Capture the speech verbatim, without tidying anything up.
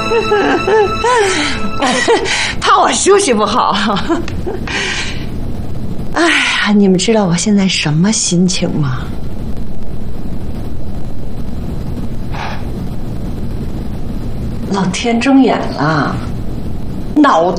怕我休息不好。哎呀，你们知道我现在什么心情吗？老天睁眼了，脑